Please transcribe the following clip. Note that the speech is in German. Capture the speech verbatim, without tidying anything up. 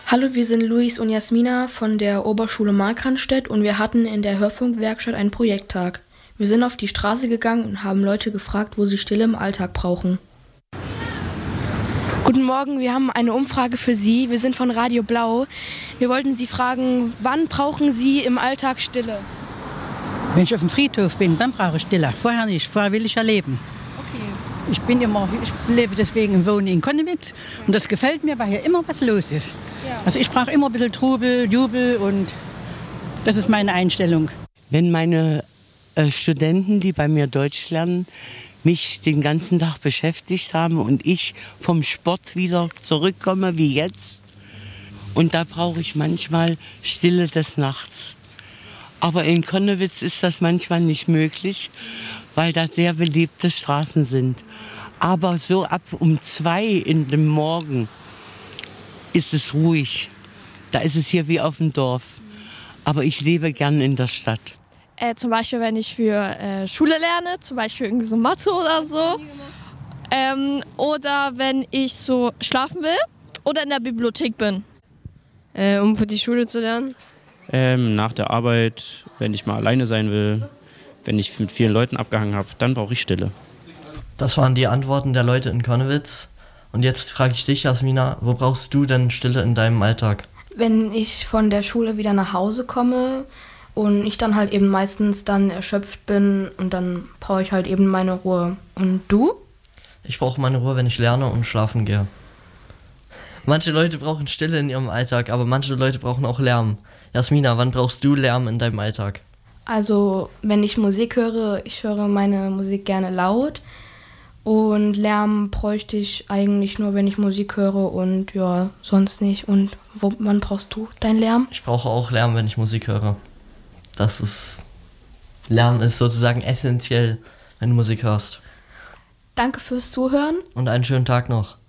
Hallo, wir sind Luis und Jasmina von der Oberschule Markranstädt und wir hatten in der Hörfunkwerkstatt einen Projekttag. Wir sind auf die Straße gegangen und haben Leute gefragt, wo sie Stille im Alltag brauchen. Guten Morgen, wir haben eine Umfrage für Sie. Wir sind von Radio Blau. Wir wollten Sie fragen, wann brauchen Sie im Alltag Stille? Wenn ich auf dem Friedhof bin, dann brauche ich Stille. Vorher nicht, vorher will ich ja leben. Okay. Ich bin immer, ich lebe deswegen im Wohnen in Konnewitz und das gefällt mir, weil hier immer was los ist. Ja. Also ich brauche immer ein bisschen Trubel, Jubel und das ist meine Einstellung. Wenn meine äh, Studenten, die bei mir Deutsch lernen, mich den ganzen Tag beschäftigt haben und ich vom Sport wieder zurückkomme wie jetzt, und da brauche ich manchmal Stille des Nachts. Aber in Konnewitz ist das manchmal nicht möglich, weil da sehr belebte Straßen sind. Aber so ab um zwei in dem Morgen ist es ruhig. Da ist es hier wie auf dem Dorf. Aber ich lebe gern in der Stadt. Äh, zum Beispiel, wenn ich für äh, Schule lerne, zum Beispiel irgendwie so Mathe oder so. Ähm, oder wenn ich so schlafen will oder in der Bibliothek bin. Äh, um für die Schule zu lernen? Ähm, nach der Arbeit, wenn ich mal alleine sein will, wenn ich mit vielen Leuten abgehangen habe, dann brauche ich Stille. Das waren die Antworten der Leute in Konnewitz. Und jetzt frage ich dich, Jasmina, wo brauchst du denn Stille in deinem Alltag? Wenn ich von der Schule wieder nach Hause komme und ich dann halt eben meistens dann erschöpft bin und dann brauche ich halt eben meine Ruhe. Und du? Ich brauche meine Ruhe, wenn ich lerne und schlafen gehe. Manche Leute brauchen Stille in ihrem Alltag, aber manche Leute brauchen auch Lärm. Jasmina, wann brauchst du Lärm in deinem Alltag? Also, wenn ich Musik höre, ich höre meine Musik gerne laut. Und Lärm bräuchte ich eigentlich nur, wenn ich Musik höre und ja, sonst nicht. Und wo, wann brauchst du deinen Lärm? Ich brauche auch Lärm, wenn ich Musik höre. Das ist... Lärm ist sozusagen essentiell, wenn du Musik hörst. Danke fürs Zuhören. Und einen schönen Tag noch.